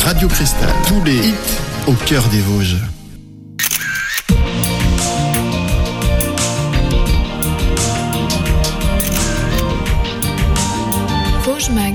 Radio Cristal, tous les hits au cœur des Vosges. Vosges Mag.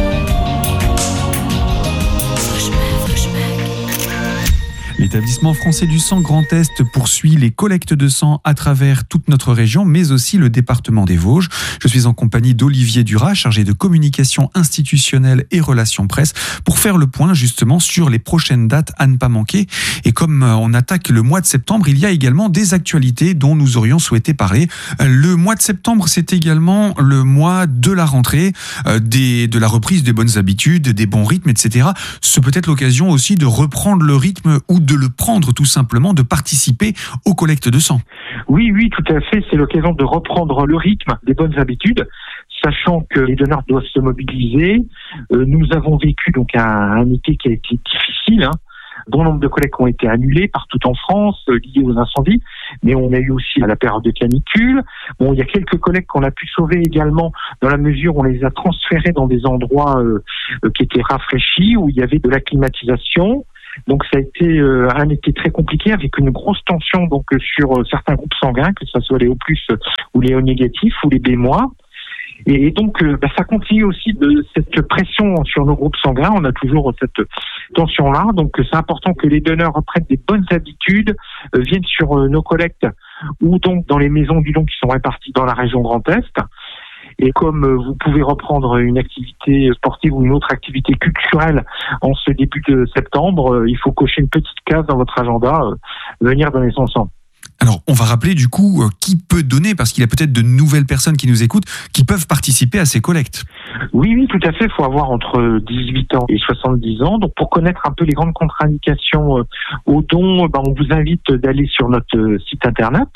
L'établissement français du sang Grand Est poursuit les collectes de sang à travers toute notre région, mais aussi le département des Vosges. Je suis en compagnie d'Olivier Duras, chargé de communication institutionnelle et relations presse, pour faire le point justement sur les prochaines dates à ne pas manquer. Et comme on attaque le mois de septembre, il y a également des actualités dont nous aurions souhaité parler. Le mois de septembre, c'est également le mois de la rentrée, de la reprise des bonnes habitudes, des bons rythmes, etc. C'est peut-être l'occasion aussi de reprendre le rythme ou de le prendre tout simplement, de participer aux collectes de sang. Oui, tout à fait. C'est l'occasion de reprendre le rythme des bonnes habitudes, sachant que les donneurs doivent se mobiliser. Nous avons vécu donc un été qui a été difficile. Bon nombre de collectes ont été annulées partout en France, liées aux incendies, mais on a eu aussi la période de canicule. Bon, il y a quelques collectes qu'on a pu sauver également dans la mesure où on les a transférées dans des endroits qui éta+, rafraîchis, où il y avait de la climatisation. Donc ça a été un été très compliqué avec une grosse tension donc sur certains groupes sanguins, que ce soit les O+, ou les O négatifs ou les B-. Et donc ça continue aussi de cette pression sur nos groupes sanguins. On a toujours cette tension-là. Donc c'est important que les donneurs reprennent des bonnes habitudes, viennent sur nos collectes ou donc dans les maisons du don qui sont réparties dans la région Grand Est. Et comme vous pouvez reprendre une activité sportive ou une autre activité culturelle en ce début de septembre, il faut cocher une petite case dans votre agenda, venir donner son sang. Alors, on va rappeler du coup qui peut donner, parce qu'il y a peut-être de nouvelles personnes qui nous écoutent, qui peuvent participer à ces collectes. Oui, tout à fait. Il faut avoir entre 18 ans et 70 ans. Donc, pour connaître un peu les grandes contre-indications aux dons, on vous invite d'aller sur notre site internet,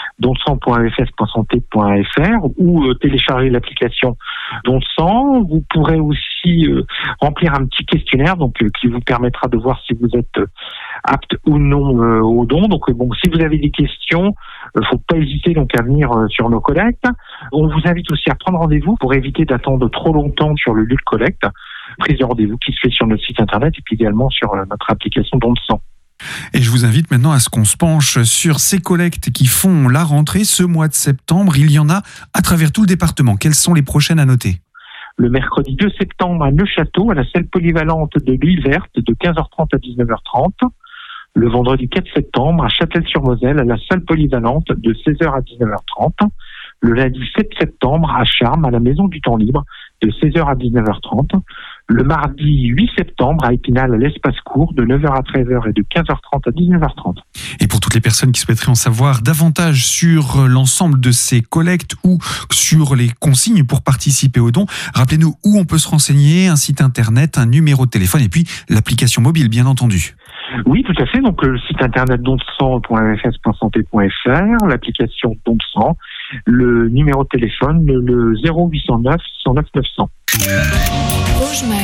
donsang.efs.santé.fr, ou télécharger l'application Donsang. Vous pourrez aussi remplir un petit questionnaire qui vous permettra de voir si vous êtes apte ou non aux dons. Donc, si vous avez des questions, faut pas hésiter donc à venir sur nos collectes. On vous invite aussi à prendre rendez-vous pour éviter d'attendre trop longtemps sur le lieu de collecte. Prise de rendez-vous qui se fait sur notre site internet et puis également sur notre application Don de Sang. Et je vous invite maintenant à ce qu'on se penche sur ces collectes qui font la rentrée ce mois de septembre. Il y en a à travers tout le département. Quelles sont les prochaines à noter ? Le mercredi 2 septembre à Neufchâteau, à la salle polyvalente de l'Île Verte, de 15h30 à 19h30. Le vendredi 4 septembre à Châtel-sur-Moselle, à la salle polyvalente, de 16h à 19h30. Le lundi 7 septembre à Charmes, à la Maison du Temps Libre, de 16h à 19h30. Le mardi 8 septembre à Épinal, à l'Espace Court, de 9h à 13h et de 15h30 à 19h30. Et pour toutes les personnes qui souhaiteraient en savoir davantage sur l'ensemble de ces collectes ou sur les consignes pour participer aux dons, rappelez-nous où on peut se renseigner, un site internet, un numéro de téléphone et puis l'application mobile, bien entendu. Oui, tout à fait. Donc, le site internet donsang.efs.santé.fr, l'application Don de Sang, le numéro de téléphone, le 0809 109 900. Vosges Mag.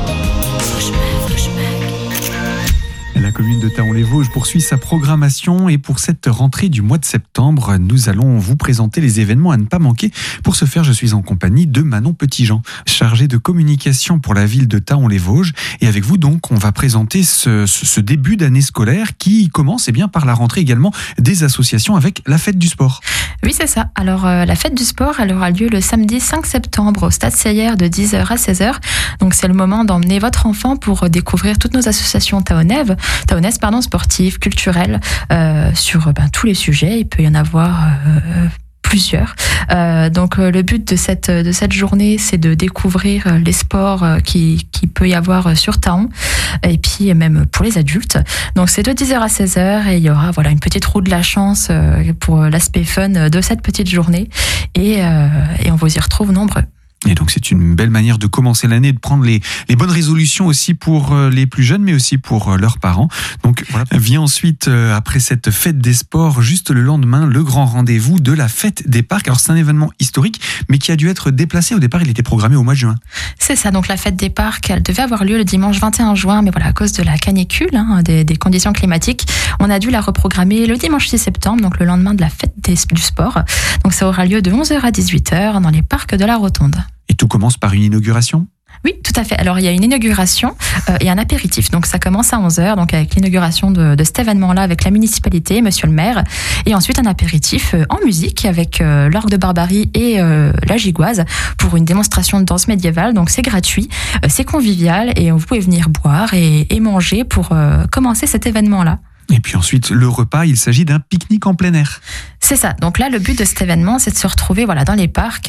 La commune de Thaon-les-Vosges poursuit sa programmation et pour cette rentrée du mois de septembre, nous allons vous présenter les événements à ne pas manquer. Pour ce faire, je suis en compagnie de Manon Petitjean, chargée de communication pour la ville de Thaon-les-Vosges. Et avec vous, donc, on va présenter ce début d'année scolaire qui commence par la rentrée également des associations avec la fête du sport. Oui, c'est ça. Alors, la fête du sport, elle aura lieu le samedi 5 septembre au Stade Seillière de 10h à 16h. Donc, c'est le moment d'emmener votre enfant pour découvrir toutes nos associations taonnaises, sportives, culturelles, sur tous les sujets. Il peut y en avoir plusieurs. Donc le but de cette journée, c'est de découvrir les sports qui peut y avoir sur Thaon, et puis même pour les adultes. Donc c'est de 10h à 16h et il y aura une petite roue de la chance pour l'aspect fun de cette petite journée et on vous y retrouve nombreux. Et donc c'est une belle manière de commencer l'année, de prendre les bonnes résolutions aussi pour les plus jeunes, mais aussi pour leurs parents. Donc voilà. Vient ensuite, après cette fête des sports, juste le lendemain, le grand rendez-vous de la fête des parcs. Alors c'est un événement historique, mais qui a dû être déplacé. Au départ, il était programmé au mois de juin. C'est ça, donc la fête des parcs, elle devait avoir lieu le dimanche 21 juin, mais à cause de la canicule, des conditions climatiques, on a dû la reprogrammer le dimanche 6 septembre, donc le lendemain de la fête du sport. Donc ça aura lieu de 11h à 18h dans les parcs de la Rotonde. Et tout commence par une inauguration ? Oui, tout à fait. Alors, il y a une inauguration et un apéritif. Donc, ça commence à 11h, donc avec l'inauguration de cet événement-là avec la municipalité, monsieur le maire. Et ensuite, un apéritif en musique avec l'orgue de Barbarie et la Gigoise pour une démonstration de danse médiévale. Donc, c'est gratuit, c'est convivial et vous pouvez venir boire et manger pour commencer cet événement-là. Et puis ensuite, le repas, il s'agit d'un pique-nique en plein air. C'est ça. Donc là, le but de cet événement, c'est de se retrouver dans les parcs,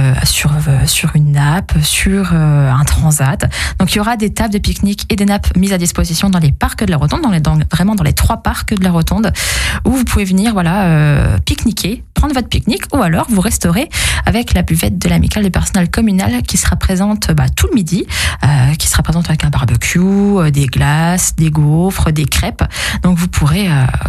sur une nappe, sur un transat. Donc il y aura des tables de pique-nique et des nappes mises à disposition dans les parcs de la Rotonde, vraiment dans les 3 parcs de la Rotonde, où vous pouvez venir pique-niquer, prendre votre pique-nique, ou alors vous resterez avec la buvette de l'amicale du personnel communal qui sera présente tout le midi, qui sera présente avec un barbecue, des glaces, des gaufres, des crêpes. Donc vous pourrez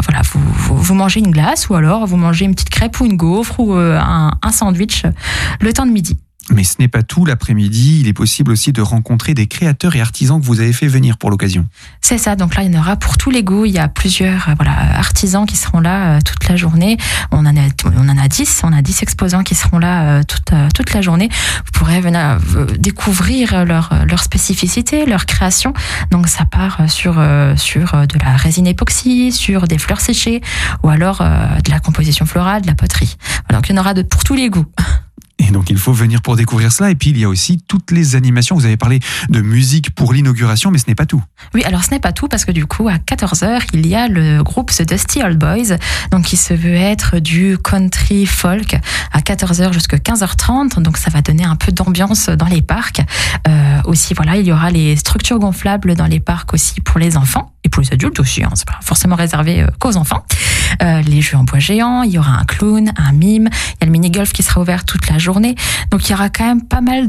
vous manger une glace ou alors vous mangez une petite crêpe ou une gaufre ou un sandwich le temps de midi. Mais ce n'est pas tout. L'après-midi, il est possible aussi de rencontrer des créateurs et artisans que vous avez fait venir pour l'occasion. C'est ça. Donc là, il y en aura pour tous les goûts. Il y a plusieurs artisans qui seront là toute la journée. On en a 10. On a 10 exposants qui seront là toute la journée. Vous pourrez venir découvrir leur spécificité, leur création. Donc ça part sur de la résine époxy, sur des fleurs séchées ou alors de la composition florale, de la poterie. Voilà, donc il y en aura pour tous les goûts. Et donc il faut venir pour découvrir cela. Et puis il y a aussi toutes les animations. Vous avez parlé de musique pour l'inauguration, mais ce n'est pas tout. Oui, alors ce n'est pas tout parce que du coup à 14h, il y a le groupe The Dusty Old Boys, donc qui se veut être du country folk à 14h jusqu'à 15h30. Donc ça va donner un peu d'ambiance dans les parcs. Aussi, il y aura les structures gonflables dans les parcs aussi pour les enfants et pour les adultes aussi. C'est pas forcément réservé qu'aux enfants. Les jeux en bois géants, il y aura un clown, un mime, il y a le mini-golf qui sera ouvert toute la journée. Donc il y aura quand même pas mal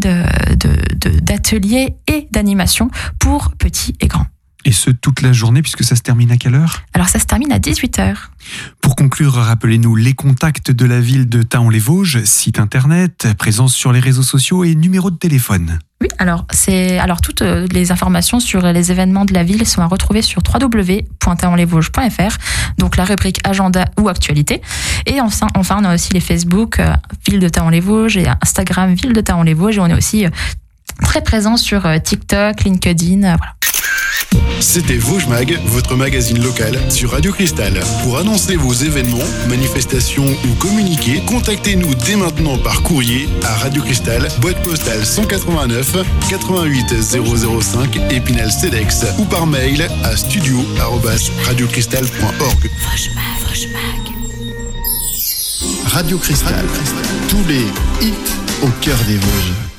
d'ateliers et d'animations pour petits et grands. Et ce, toute la journée, puisque ça se termine à quelle heure ? Alors ça se termine à 18h. Pour conclure, rappelez-nous les contacts de la ville de Thaon-les-Vosges, site internet, présence sur les réseaux sociaux et numéro de téléphone. Oui, alors toutes les informations sur les événements de la ville sont à retrouver sur www.thaonlesvosges.fr, donc la rubrique agenda ou actualité. Et enfin on a aussi les Facebook Ville de Thaon-les-Vosges et Instagram Ville de Thaon-les-Vosges. Et on est aussi très présent sur TikTok, LinkedIn, voilà. C'était Vosges Mag, votre magazine local sur Radio Cristal. Pour annoncer vos événements, manifestations ou communiquer, contactez-nous dès maintenant par courrier à Radio Cristal, boîte postale 189 88 005 Épinal-Cedex ou par mail à studio@radiocristal.org. Radio Cristal, tous les hits au cœur des Vosges.